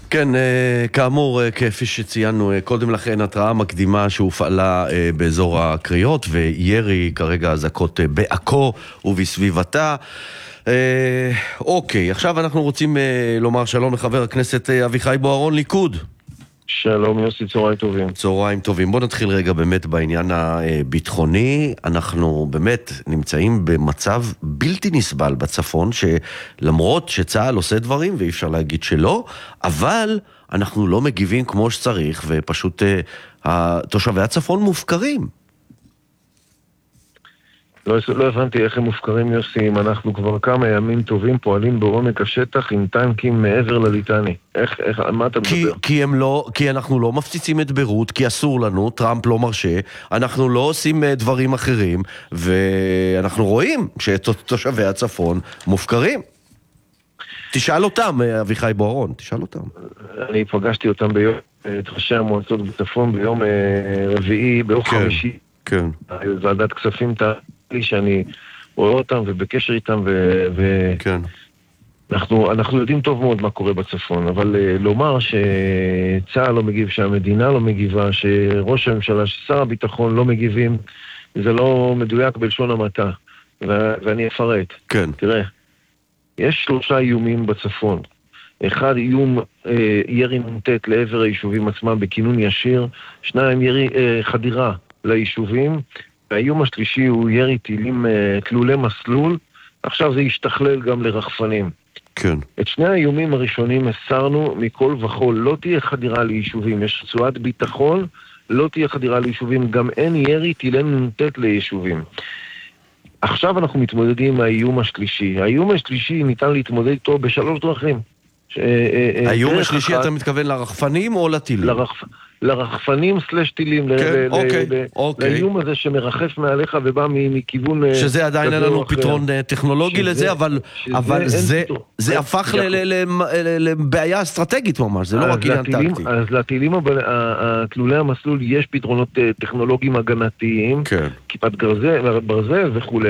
כן, כאמור, כפי שציינו קודם לכן, התראה מקדימה שהופעלה באזור הקריות, וירי כרגע אזעקות בעכו ובסביבתה. אוקיי, עכשיו אנחנו רוצים לומר שלום לחבר הכנסת אביחי בוארון, ליכוד. שלום יוסי, צהריים טובים. צהריים טובים. בוא נתחיל רגע באמת בעניין הביטחוני. אנחנו באמת נמצאים במצב בלתי נסבל בצפון, שלמרות שצה"ל עושה דברים, ואי אפשר להגיד שלא, אבל אנחנו לא מגיבים כמו שצריך, ופשוט תושבי הצפון מופקרים. לא הבנתי איך הם מופקרים יוסי, אם אנחנו כבר כמה ימים טובים פועלים בעומק השטח עם טנקים מעבר לליטני. מה אתה מדבר? כי אנחנו לא מפציצים את ביירות, כי אסור לנו, טראמפ לא מרשה, אנחנו לא עושים דברים אחרים, ואנחנו רואים שתושבי הצפון מופקרים. תשאל אותם, אביחי בוארון, תשאל אותם. אני פגשתי אותם ביום, את ראשי המועצות בצפון ביום רביעי, ביום חמישי. כן. ועדת כספים לי שאני רואה אותם ובקשר איתם כן. אנחנו יודעים טוב מאוד מה קורה בצפון, אבל לומר שצה"ל לא מגיב, שהמדינה לא מגיבה, שראש הממשלה, ששר הביטחון לא מגיבים, זה לא מדויק בלשון המעטה, ואני אפרט. כן. תראה, יש 3 איומים בצפון. אחד, איום ירי נ"ט לעבר היישובים עצמם בכינון ישיר, 2, ירי חדירה ליישובים, והאיום השלישי הוא ירי טילים תלולי מסלול, עכשיו זה ישתכלל גם לרחפנים. כן. את 2 האיומים הראשונים הסרנו מכל וכל, לא תהיה חדירה ליישובים, יש רצועת ביטחון, לא תהיה חדירה ליישובים, גם אין ירי טילי נ"ט ליישובים. עכשיו אנחנו מתמודדים עם האיום השלישי. האיום השלישי ניתן להתמודד איתו ב3 דרכים. האיום השלישי אתה מתכוון לרחפנים או לטילים? לרחפנים סלש טילים, לאיום הזה שמרחף מעליך ובא מכיוון... שזה עדיין אין לנו פתרון טכנולוגי לזה, אבל זה הפך לבעיה אסטרטגית ממש, זה לא רק עניין טקטי. אז לטילים תלולי המסלול יש פתרונות טכנולוגיים הגנתיים, כיפת ברזל וכו',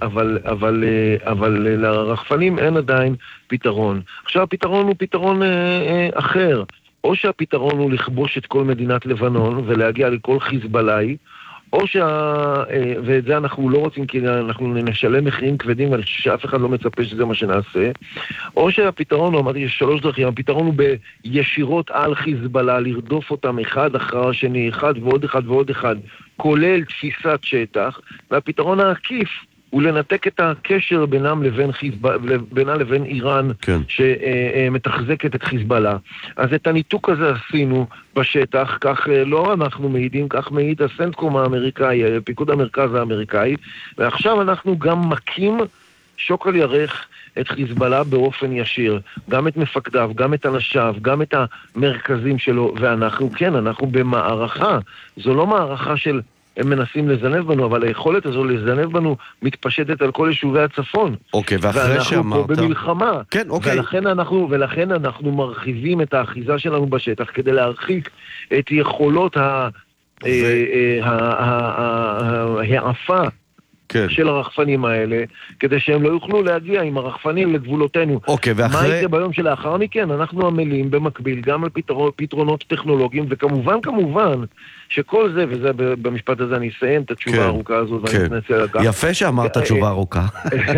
אבל לרחפנים אין עדיין פתרון. עכשיו הפתרון הוא פתרון אחר. או שהפתרון הוא לכבוש את כל מדינת לבנון ולהגיע לכל חיזבאללה, או ואת זה אנחנו לא רוצים כי אנחנו נשלם מחירים כבדים ואני חושב שאף אחד לא מצפה שזה מה שנעשה, או שהפתרון, אמרתי, יש 3 דרכים, הפתרון הוא בישירות על חיזבאללה, לרדוף אותם אחד אחר השני, אחד ועוד אחד ועוד אחד, כולל תפיסת שטח, והפתרון העקיף הוא לנתק את הקשר בינם לבין איראן, כן. שמתחזקת את חיזבאללה. אז את הניתוק הזה עשינו בשטח, כך לא אנחנו מעידים, כך מעיד הסנטקום האמריקאי, פיקוד המרכז האמריקאי, ועכשיו אנחנו גם מקים שוק על ירך את חיזבאללה באופן ישיר, גם את מפקדיו, גם את אנשיו, גם את המרכזים שלו, ואנחנו, כן, אנחנו במערכה, זו לא מערכה של הם מנסים לזנב בנו, אבל היכולת הזו לזנב בנו מתפשטת על כל יישובי הצפון. אוקיי, ואחרי שאמרת... ואנחנו פה במלחמה. כן, אוקיי. ולכן אנחנו מרחיבים את האחיזה שלנו בשטח, כדי להרחיק את יכולות העפה של הרחפנים האלה, כדי שהם לא יוכלו להגיע עם הרחפנים לגבולותינו. אוקיי, ואחרי... מה יקרה ביום שלאחר מכן? אנחנו עמלים במקביל גם על פתרונות טכנולוגיים, וכמובן, שכל זה, וזה במשפט הזה אני אסיים את התשובה הארוכה הזו, ואני אתנצל על כך. יפה שאמרת תשובה ארוכה.